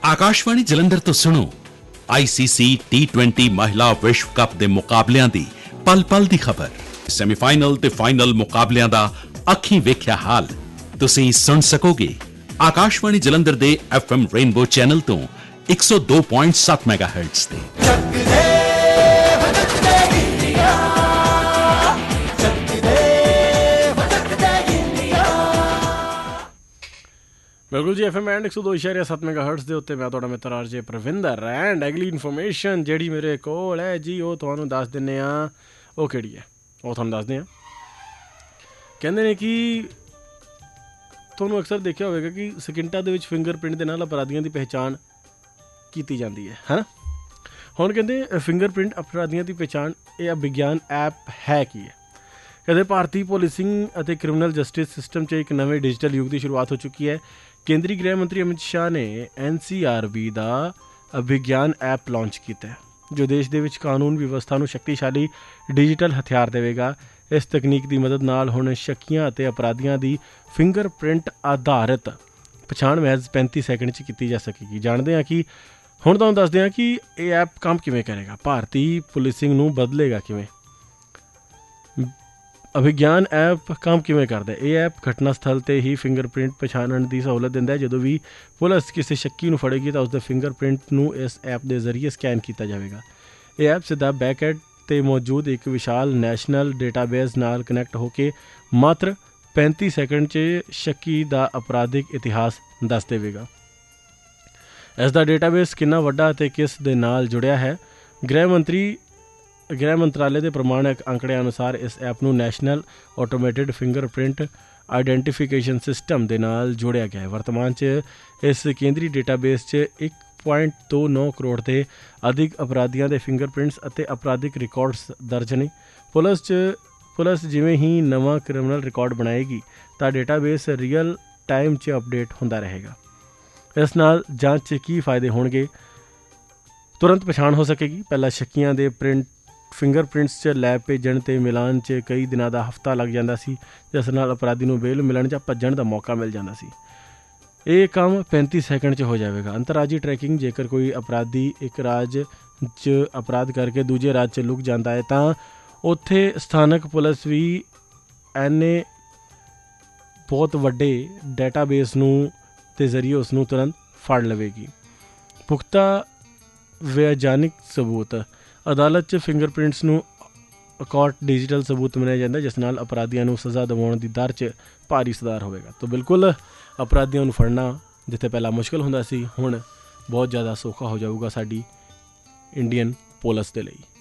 ਆਕਾਸ਼ਵਾਣੀ ਜਲੰਧਰ ਤੋਂ ਸੁਣੋ ICC T20 ਮਹਿਲਾ ਵਿਸ਼ਵ ਕੱਪ ਦੇ ਮੁਕਾਬਲਿਆਂ ਦੀ ਪਲ-ਪਲ ਦੀ ਖਬਰ। ਸੈਮੀਫਾਈਨਲ ਤੇ ਫਾਈਨਲ ਮੁਕਾਬਲਿਆਂ ਦਾ ਅੱਖੀਂ ਵੇਖਿਆ ਹਾਲ ਤੁਸੀਂ ਸੁਣ ਸਕੋਗੇ ਆਕਾਸ਼ਵਾਣੀ ਜਲੰਧਰ ਦੇ FM ਰੇਨਬੋ ਚੈਨਲ ਤੋਂ 102.7 ਮੈਗਾਹਰਟਜ਼ ਤੇ। ਬਿਲਕੁਲ ਜੀ FM ਐਂਡ 102.7 ਮੈਗਾਹਰਟਜ਼ ਦੇ ਉੱਤੇ ਮੈਂ ਤੁਹਾਡਾ ਮਿੱਤਰ RJ ਪ੍ਰਵਿੰਦਰ। ਐਂਡ ਅਗਲੀ ਇਨਫੋਰਮੇਸ਼ਨ ਜਿਹੜੀ ਮੇਰੇ ਕੋਲ ਹੈ ਜੀ ਉਹ ਤੁਹਾਨੂੰ ਦੱਸ ਦਿੰਦੇ ਹਾਂ। ਉਹ ਕਿਹੜੀ ਹੈ ਉਹ ਤੁਹਾਨੂੰ ਦੱਸਦੇ ਹਾਂ। ਕਹਿੰਦੇ ਨੇ ਕਿ ਤੁਹਾਨੂੰ ਅਕਸਰ ਦੇਖਿਆ ਹੋਵੇਗਾ ਕਿ ਸਕਿੰਟਾਂ ਦੇ ਵਿੱਚ ਫਿੰਗਰਪ੍ਰਿੰਟ ਦੇ ਨਾਲ ਅਪਰਾਧੀਆਂ ਦੀ ਪਹਿਚਾਣ ਕੀਤੀ ਜਾਂਦੀ ਹੈ ਨਾ। ਹੁਣ ਕਹਿੰਦੇ ਫਿੰਗਰਪ੍ਰਿੰਟ ਅਪਰਾਧੀਆਂ ਦੀ ਪਹਿਚਾਣ ਇਹ ਵਿਗਿਆਨ ਐਪ ਹੈ ਕੀ ਹੈ। ਕਹਿੰਦੇ ਭਾਰਤੀ ਪੁਲਿਸਿੰਗ ਅਤੇ ਕ੍ਰਿਮੀਨਲ ਜਸਟਿਸ ਸਿਸਟਮ 'ਚ ਇੱਕ ਨਵੇਂ ਡਿਜੀਟਲ ਯੁੱਗ ਦੀ ਸ਼ੁਰੂਆਤ ਹੋ ਚੁੱਕੀ ਹੈ। ਕੇਂਦਰੀ ਗ੍ਰਹਿ ਮੰਤਰੀ ਅਮਿਤ ਸ਼ਾਹ ਨੇ NCRB ਦਾ ਵਿਗਿਆਨ ਐਪ ਲਾਂਚ ਕੀਤਾ ਹੈ ਜੋ ਦੇਸ਼ ਦੇ ਵਿੱਚ ਕਾਨੂੰਨ ਵਿਵਸਥਾ ਨੂੰ ਸ਼ਕਤੀਸ਼ਾਲੀ ਡਿਜੀਟਲ ਹਥਿਆਰ ਦੇਵੇਗਾ। ਇਸ ਤਕਨੀਕ ਦੀ ਮਦਦ ਨਾਲ ਹੁਣ ਸ਼ੱਕੀਆਂ ਅਤੇ ਅਪਰਾਧੀਆਂ ਦੀ ਫਿੰਗਰਪ੍ਰਿੰਟ ਆਧਾਰਿਤ ਪਛਾਣ ਮਹਿਜ਼ 35 ਸੈਕਿੰਡ 'ਚ ਕੀਤੀ ਜਾ ਸਕੇਗੀ। ਜਾਣਦੇ ਹਾਂ ਕਿ ਹੁਣ ਤੁਹਾਨੂੰ ਦੱਸਦੇ ਹਾਂ ਕਿ ਇਹ ਐਪ ਕੰਮ ਕਿਵੇਂ ਕਰੇਗਾ, ਭਾਰਤੀ ਪੁਲਿਸਿੰਗ ਨੂੰ ਬਦਲੇਗਾ ਕਿਵੇਂ। ਅਭਿਗਿਆਨ ਐਪ ਕੰਮ ਕਿਵੇਂ ਕਰਦਾ। ਇਹ ਐਪ ਘਟਨਾ ਸਥਲ 'ਤੇ ਹੀ ਫਿੰਗਰਪ੍ਰਿੰਟ ਪਛਾਣਨ ਦੀ ਸਹੂਲਤ ਦਿੰਦਾ ਹੈ। ਜਦੋਂ ਵੀ ਪੁਲਿਸ ਕਿਸੇ ਸ਼ੱਕੀ ਨੂੰ ਫੜੇਗੀ ਤਾਂ ਉਸਦੇ ਫਿੰਗਰਪ੍ਰਿੰਟ ਨੂੰ ਇਸ ਐਪ ਦੇ ਜ਼ਰੀਏ ਸਕੈਨ ਕੀਤਾ ਜਾਵੇਗਾ। ਇਹ ਐਪ ਸਿੱਧਾ ਬੈਕਐਂਡ 'ਤੇ ਮੌਜੂਦ ਇੱਕ ਵਿਸ਼ਾਲ ਨੈਸ਼ਨਲ ਡੇਟਾਬੇਸ ਨਾਲ ਕਨੈਕਟ ਹੋ ਕੇ ਮਾਤਰ 35 ਸੈਕਿੰਡ 'ਚ ਸ਼ੱਕੀ ਦਾ ਅਪਰਾਧਿਕ ਇਤਿਹਾਸ ਦੱਸ ਦੇਵੇਗਾ। ਇਸ ਦਾ ਡੇਟਾਬੇਸ ਕਿੰਨਾ ਵੱਡਾ ਅਤੇ ਕਿਸ ਦੇ ਨਾਲ ਜੁੜਿਆ ਹੈ। ਗ੍ਰਹਿ ਮੰਤਰਾਲੇ ਦੇ ਪ੍ਰਮਾਣਿਕ ਅੰਕੜਿਆਂ ਅਨੁਸਾਰ ਇਸ ਐਪ ਨੂੰ national automated fingerprint identification system ਦੇ ਨਾਲ ਜੋੜਿਆ ਗਿਆ ਹੈ। ਵਰਤਮਾਨ 'ਚ ਇਸ ਕੇਂਦਰੀ ਡੇਟਾਬੇਸ 'ਚ 1.29 ਕਰੋੜ ਦੇ ਅਧਿਕ ਅਪਰਾਧੀਆਂ ਦੇ ਫਿੰਗਰਪ੍ਰਿੰਟਸ ਅਤੇ ਅਪਰਾਧਿਕ ਰਿਕਾਰਡਸ ਦਰਜ ਨੇ। ਪੁਲਿਸ ਜਿਵੇਂ ਹੀ ਨਵਾਂ ਕ੍ਰਿਮੀਨਲ ਰਿਕਾਰਡ ਬਣਾਏਗੀ ਤਾਂ ਡੇਟਾਬੇਸ ਰੀਅਲ ਟਾਈਮ 'ਚ ਅਪਡੇਟ ਹੁੰਦਾ ਰਹੇਗਾ। ਇਸ ਨਾਲ ਜਾਂਚ 'ਚ ਕੀ ਫਾਇਦੇ ਹੋਣਗੇ। ਤੁਰੰਤ ਪਛਾਣ ਹੋ ਸਕੇਗੀ। ਪਹਿਲਾਂ ਸ਼ੱਕੀਆਂ ਦੇ ਫਿੰਗਰਪ੍ਰਿੰਟਸ 'ਚ ਲੈਬ ਭੇਜਣ ਅਤੇ ਮਿਲਾਨ 'ਚ ਕਈ ਦਿਨਾਂ ਦਾ ਹਫ਼ਤਾ ਲੱਗ ਜਾਂਦਾ ਸੀ, ਜਿਸ ਨਾਲ ਅਪਰਾਧੀ ਨੂੰ ਬੇਲ ਮਿਲਣ ਜਾਂ ਭੱਜਣ ਦਾ ਮੌਕਾ ਮਿਲ ਜਾਂਦਾ ਸੀ। ਇਹ ਕੰਮ 35 ਸੈਕਿੰਡ 'ਚ ਹੋ ਜਾਵੇਗਾ। ਅੰਤਰਰਾਜੀ ਟਰੈਕਿੰਗ ਜੇਕਰ ਕੋਈ ਅਪਰਾਧੀ ਇੱਕ ਰਾਜ 'ਚ ਅਪਰਾਧ ਕਰਕੇ ਦੂਜੇ ਰਾਜ 'ਚ ਲੁਕ ਜਾਂਦਾ ਹੈ ਤਾਂ ਉੱਥੇ ਸਥਾਨਕ ਪੁਲਿਸ ਵੀ ਐਨੇ ਬਹੁਤ ਵੱਡੇ ਡੇਟਾਬੇਸ ਨੂੰ ਦੇ ਜ਼ਰੀਏ ਉਸ ਨੂੰ ਤੁਰੰਤ ਫੜ ਲਵੇਗੀ। ਪੁਖਤਾ ਵਿਗਿਆਨਿਕ ਸਬੂਤ ਅਦਾਲਤ 'ਚ ਫਿੰਗਰਪ੍ਰਿੰਟਸ ਨੂੰ ਅਕਾਊਟ ਡਿਜੀਟਲ ਸਬੂਤ ਮੰਨਿਆ ਜਾਂਦਾ, ਜਿਸ ਨਾਲ ਅਪਰਾਧੀਆਂ ਨੂੰ ਸਜ਼ਾ ਦਿਵਾਉਣ ਦੀ ਦਰ 'ਚ ਭਾਰੀ ਸੁਧਾਰ ਹੋਵੇਗਾ। ਤਾਂ ਬਿਲਕੁਲ ਅਪਰਾਧੀਆਂ ਨੂੰ ਫੜਨਾ ਜਿੱਥੇ ਪਹਿਲਾਂ ਮੁਸ਼ਕਿਲ ਹੁੰਦਾ ਸੀ ਹੁਣ ਬਹੁਤ ਜ਼ਿਆਦਾ ਸੌਖਾ ਹੋ ਜਾਊਗਾ ਸਾਡੀ ਇੰਡੀਅਨ ਪੁਲਿਸ ਦੇ ਲਈ।